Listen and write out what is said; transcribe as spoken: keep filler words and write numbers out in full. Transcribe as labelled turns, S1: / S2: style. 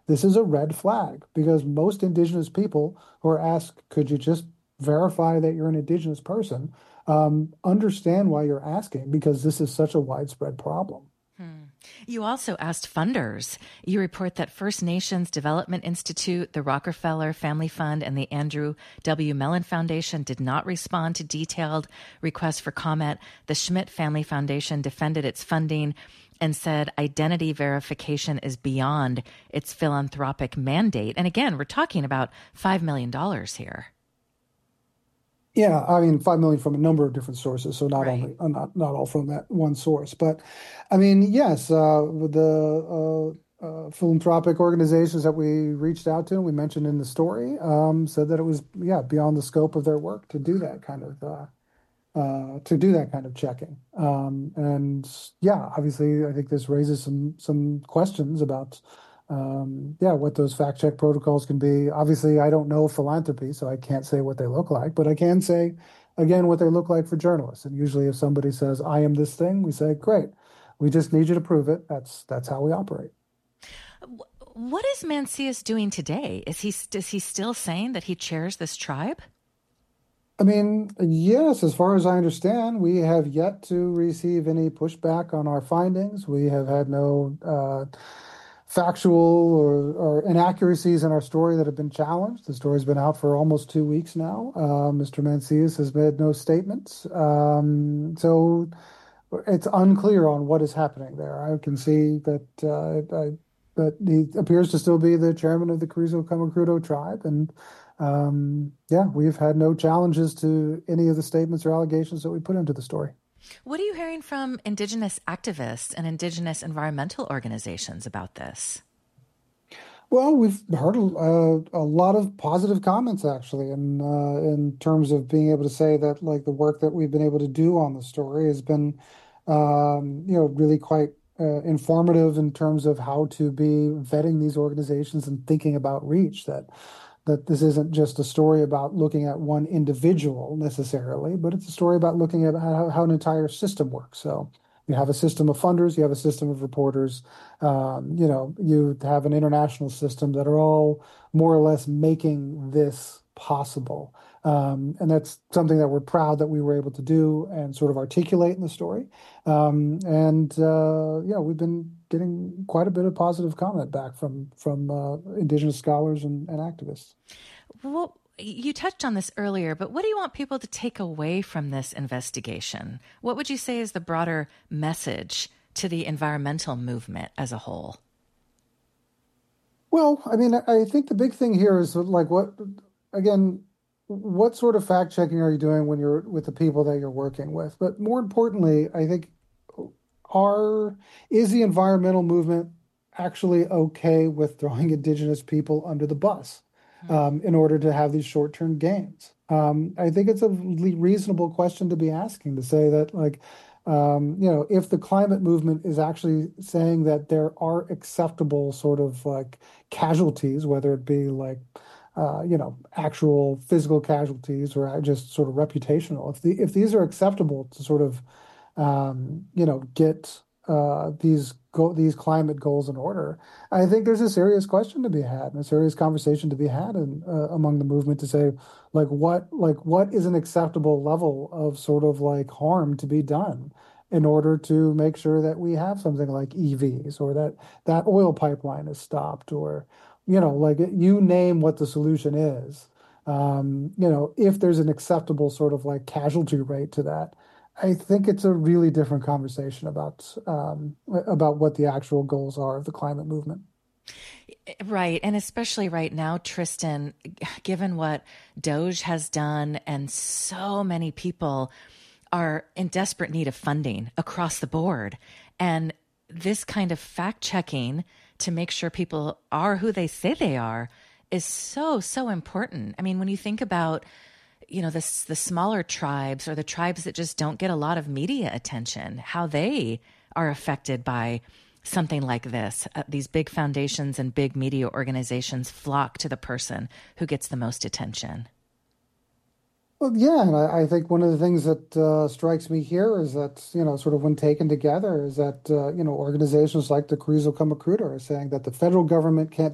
S1: this is a red flag because most indigenous people who are asked, could you just verify that you're an indigenous person, um, understand why you're asking because this is such a widespread problem.
S2: Hmm. You also asked funders. You report that First Nations Development Institute, the Rockefeller Family Fund, and the Andrew W. Mellon Foundation did not respond to detailed requests for comment. The Schmidt Family Foundation defended its funding and said identity verification is beyond its philanthropic mandate. And again, we're talking about five million dollars here.
S1: Yeah, I mean, five million from a number of different sources, so not
S2: Right.
S1: only uh, not not all from that one source, but I mean, yes, uh, the uh, uh, philanthropic organizations that we reached out to, we mentioned in the story, um, said that it was yeah beyond the scope of their work to do that kind of uh, uh, to do that kind of checking, um, and yeah, obviously, I think this raises some some questions about um, yeah, what those fact check protocols can be. Obviously, I don't know philanthropy, so I can't say what they look like, but I can say, again, what they look like for journalists. And usually, if somebody says, I am this thing, we say, great, we just need you to prove it. That's that's how we operate.
S2: What is Mancias doing today? Is he is he still saying that he chairs this tribe?
S1: I mean, yes, as far as I understand, we have yet to receive any pushback on our findings. We have had no uh, factual or, or inaccuracies in our story that have been challenged. The story's been out for almost two weeks now. Uh, Mister Mancias has made no statements. Um, so it's unclear on what is happening there. I can see that uh, I, that he appears to still be the chairman of the Carrizo Comecrudo tribe, and um, yeah, we've had no challenges to any of the statements or allegations that we put into the story.
S2: What are you hearing from Indigenous activists and Indigenous environmental organizations about this?
S1: Well, we've heard a, a lot of positive comments actually, in uh, in terms of being able to say that like the work that we've been able to do on the story has been, um, you know, really quite uh, informative in terms of how to be vetting these organizations and thinking about reach. That that this isn't just a story about looking at one individual necessarily, but it's a story about looking at how, how an entire system works. So you have a system of funders, you have a system of reporters, um, you know, you have an international system that are all more or less making this possible. Um, and that's something that we're proud that we were able to do and sort of articulate in the story. Um, and uh, yeah, we've been getting quite a bit of positive comment back from from uh, Indigenous scholars and, and activists.
S2: Well, you touched on this earlier, but what do you want people to take away from this investigation? What would you say is the broader message to the environmental movement as a whole?
S1: Well, I mean, I think the big thing here is like what, again, what sort of fact checking are you doing when you're with the people that you're working with? But more importantly, I think are is the environmental movement actually okay with throwing indigenous people under the bus
S2: Hmm.
S1: um, in order to have these short-term gains? Um, I think it's a reasonable question to be asking to say that, like, um, you know, if the climate movement is actually saying that there are acceptable sort of like casualties, whether it be like, uh, you know, actual physical casualties or just sort of reputational, if the if these are acceptable to sort of um, you know, get uh, these go these climate goals in order, I think there's a serious question to be had and a serious conversation to be had in, uh, among the movement to say, like, what like what is an acceptable level of sort of like harm to be done in order to make sure that we have something like E Vs or that that oil pipeline is stopped or, you know, like you name what the solution is. Um, you know, if there's an acceptable sort of like casualty rate to that, I think it's a really different conversation about um, about what the actual goals are of the climate movement.
S2: Right. And especially right now, Tristan, given what Doge has done, and so many people are in desperate need of funding across the board. And this kind of fact checking to make sure people are who they say they are is so, so important. I mean, when you think about, you know, this, the smaller tribes or the tribes that just don't get a lot of media attention, how they are affected by something like this. Uh, these big foundations and big media organizations flock to the person who gets the most attention.
S1: Well, yeah, and I, I think one of the things that uh, strikes me here is that, you know, sort of when taken together, is that, uh, you know, organizations like the Carrizo Comecrudo are saying that the federal government can't